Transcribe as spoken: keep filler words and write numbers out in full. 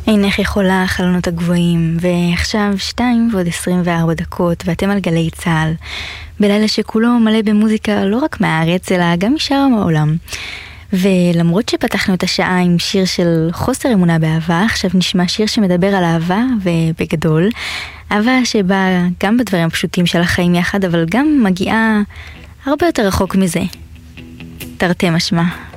אינך יכולה, החלונות הגבוהים, ועכשיו שתיים ועוד עשרים וארבע דקות, ואתם על גלי צהל, בלילה שכולו מלא במוזיקה לא רק מהארץ, אלא גם משאר העולם. ולמרות שפתחנו את השעה עם שיר של חוסר אמונה באהבה, עכשיו נשמע שיר שמדבר על אהבה, ובגדול, אהבה שבאה גם בדברים הפשוטים של החיים יחד, אבל גם מגיעה הרבה יותר רחוק מזה. תרתי משמע.